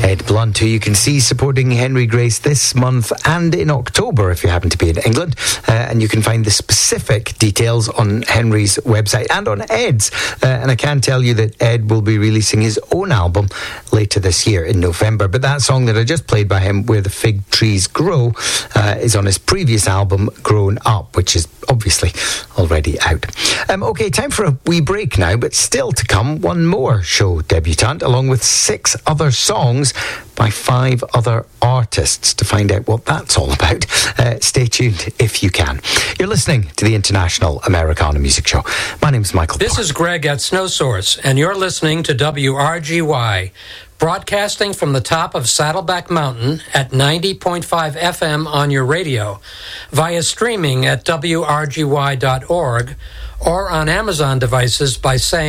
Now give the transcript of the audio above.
Ed Blunt, who you can see supporting Henry Grace this month and in October if you happen to be in England. And you can find the specific details on Henry's website and on Ed's. And I can tell you that Ed will be releasing his own album later this year in November. But that song that I just played by him, Where the Fig Trees Grow, is on his previous album, Grown Up, which is obviously already out. Okay, time for a wee break now, but still to come, one more show debutant, along with 6 other songs by 5 other artists. To find out what that's all about, stay tuned if you can. You're listening to the International Americana Music Show. My name's Michael This Park. is Greg at Snow Source, and you're listening to WRGY, broadcasting from the top of Saddleback Mountain at 90.5 FM on your radio, via streaming at WRGY.org, or on Amazon devices by saying